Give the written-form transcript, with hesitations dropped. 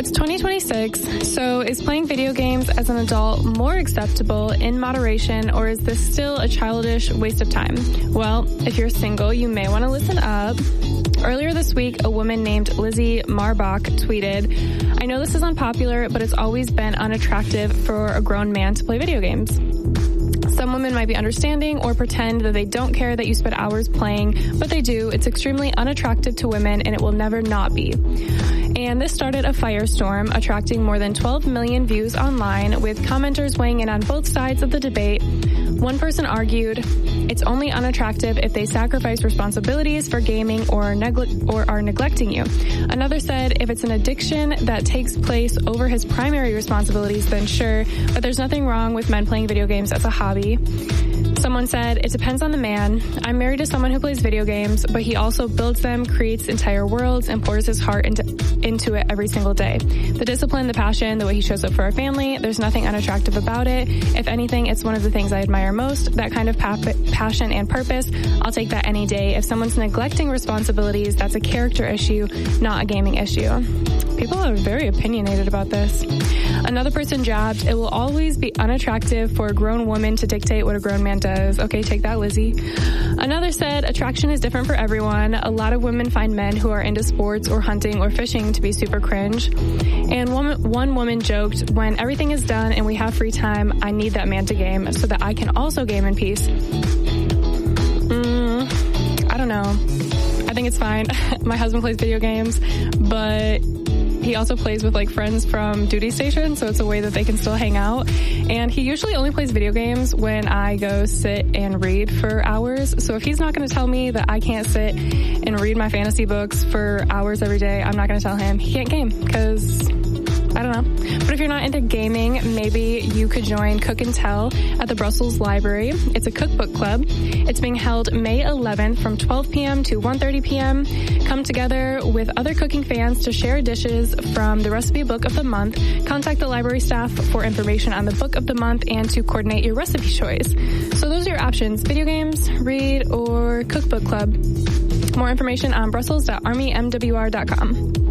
it's 2026, so is playing video games as an adult more acceptable in moderation, or is this still a childish waste of time? Well, if you're single, you may want to listen up. Earlier this week, a woman named Lizzie Marbach tweeted, "I know this is unpopular, but it's always been unattractive for a grown man to play video games. Some women might be understanding or pretend that they don't care that you spend hours playing, but they do. It's extremely unattractive to women, and it will never not be." And this started a firestorm, attracting more than 12 million views online, with commenters weighing in on both sides of the debate. One person argued, it's only unattractive if they sacrifice responsibilities for gaming or are neglecting you. Another said, if it's an addiction that takes place over his primary responsibilities, then sure, but there's nothing wrong with men playing video games as a hobby. Someone said, it depends on the man. I'm married to someone who plays video games, but he also builds them, creates entire worlds, and pours his heart into it every single day. The discipline, the passion, the way he shows up for our family, there's nothing unattractive about it. If anything, it's one of the things I admire most, that kind of passion and purpose. I'll take that any day. If someone's neglecting responsibilities, that's a character issue, not a gaming issue. People are very opinionated about this. Another person jabbed, it will always be unattractive for a grown woman to dictate what a grown man does. Okay, take that, Lizzie. Another said, attraction is different for everyone. A lot of women find men who are into sports or hunting or fishing to be super cringe. And one woman joked, when everything is done and we have free time, I need that man to game so that I can also game in peace. I don't know. I think it's fine. My husband plays video games, but he also plays with like friends from duty station, so it's a way that they can still hang out. And he usually only plays video games when I go sit and read for hours. So if he's not going to tell me that I can't sit and read my fantasy books for hours every day, I'm not going to tell him he can't game, because I don't know. But if you're not into gaming, maybe you could join Cook and Tell at the Brussels Library. It's a cookbook club. It's being held May 11th from 12 p.m. to 1:30 p.m. Come together with other cooking fans to share dishes from the recipe book of the month. Contact the library staff for information on the book of the month and to coordinate your recipe choice. So those are your options: video games, read, or cookbook club. More information on brussels.armymwr.com.